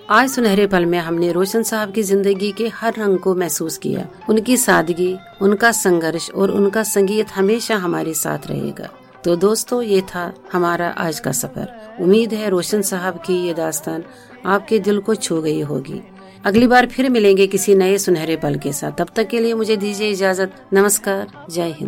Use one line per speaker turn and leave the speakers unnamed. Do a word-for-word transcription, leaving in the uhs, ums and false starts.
आज सुनहरे पल में हमने रोशन साहब की जिंदगी के हर रंग को महसूस किया। उनकी सादगी, उनका संघर्ष और उनका संगीत हमेशा हमारे साथ रहेगा। तो दोस्तों, ये था हमारा आज का सफर। उम्मीद है रोशन साहब की ये दास्तान आपके दिल को छू गई होगी। अगली बार फिर मिलेंगे किसी नए सुनहरे पल के साथ। तब तक के लिए मुझे दीजिए इजाजत। नमस्कार, जय हिंद।